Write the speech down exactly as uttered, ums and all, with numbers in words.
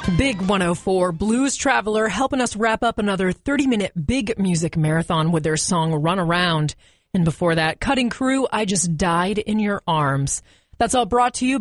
Big one oh four Blues Traveler helping us wrap up another thirty-minute big music marathon with their song Run Around. And before that, Cutting Crew, I Just Died in Your Arms. That's all brought to you